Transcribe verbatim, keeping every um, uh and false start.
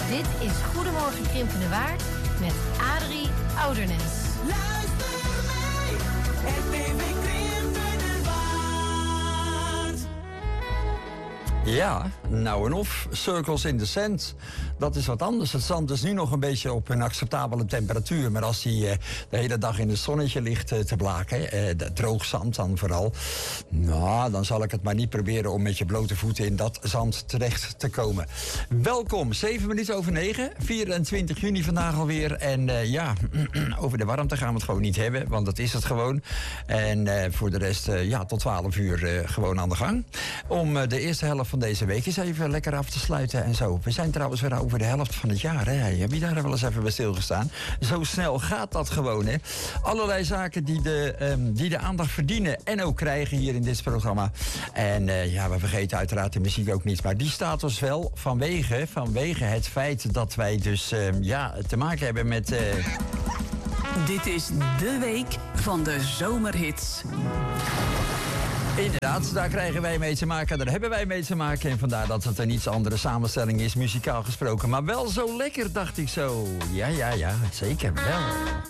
Dit is Goedemorgen Krimpende Waard met Adrie Oudernes. Luister mee, R T V Krimpende Waard. Ja, nou en of. Circles in the sand. Dat is wat anders. Het zand is nu nog een beetje op een acceptabele temperatuur. Maar als die uh, de hele dag in het zonnetje ligt uh, te blaken, uh, droog zand dan vooral, nou, dan zal ik het maar niet proberen om met je blote voeten in dat zand terecht te komen. Welkom, zeven minuten over negen, vierentwintig juni vandaag alweer. En uh, ja, over de warmte gaan we het gewoon niet hebben, want dat is het gewoon. En uh, voor de rest, uh, ja, tot twaalf uur uh, gewoon aan de gang. Om uh, de eerste helft van deze week eens even lekker af te sluiten en zo. We zijn trouwens weer over de helft van het jaar, hè. Heb je daar wel eens even bij stilgestaan? Zo snel gaat dat gewoon, hè. Allerlei zaken die de, um, die de aandacht verdienen en ook krijgen hier in dit programma. En uh, ja, we vergeten uiteraard de muziek ook niet. Maar die staat ons wel vanwege, vanwege het feit dat wij dus um, ja, te maken hebben met... Uh... Dit is de week van de zomerhits. Inderdaad, daar krijgen wij mee te maken, daar hebben wij mee te maken. En vandaar dat het een iets andere samenstelling is, muzikaal gesproken. Maar wel zo lekker, dacht ik zo. Ja, ja, ja, zeker wel.